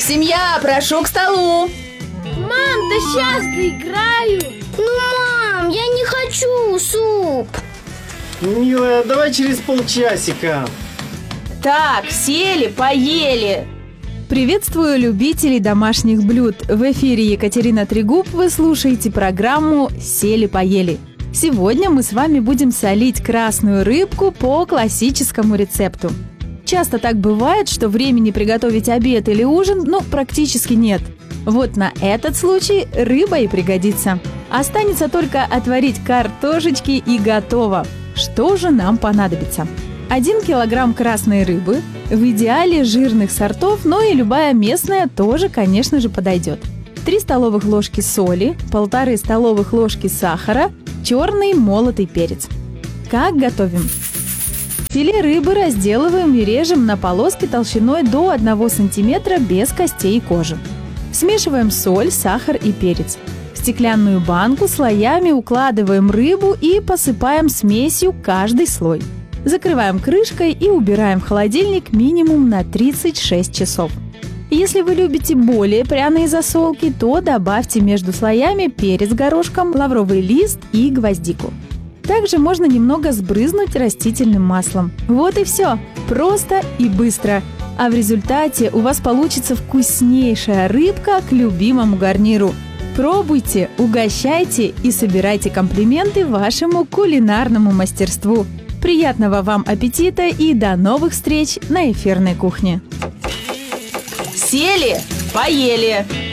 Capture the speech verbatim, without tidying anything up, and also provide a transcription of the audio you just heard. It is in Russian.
Семья, прошу к столу. Мам, да сейчас доиграю. Ну, мам, я не хочу суп. Милая, давай через полчасика. Так, сели, поели. Приветствую любителей домашних блюд. В эфире Екатерина Трегуб. Вы слушаете программу «Сели-поели». Сегодня мы с вами будем солить красную рыбку по классическому рецепту. Часто так бывает, что времени приготовить обед или ужин, ну, практически нет. Вот на этот случай рыба и пригодится. Останется только отварить картошечки и готово. Что же нам понадобится? один килограмм красной рыбы, в идеале жирных сортов, но и любая местная тоже, конечно же, подойдет. три столовых ложки соли, полторы столовых ложки сахара, черный молотый перец. Как готовим? Филе рыбы разделываем и режем на полоски толщиной до одного сантиметра без костей и кожи. Смешиваем соль, сахар и перец. В стеклянную банку слоями укладываем рыбу и посыпаем смесью каждый слой. Закрываем крышкой и убираем в холодильник минимум на тридцать шесть часов. Если вы любите более пряные засолки, то добавьте между слоями перец горошком, лавровый лист и гвоздику. Также можно немного сбрызнуть растительным маслом. Вот и все. Просто и быстро. А в результате у вас получится вкуснейшая рыбка к любимому гарниру. Пробуйте, угощайте и собирайте комплименты вашему кулинарному мастерству. Приятного вам аппетита и до новых встреч на эфирной кухне. Сели, поели.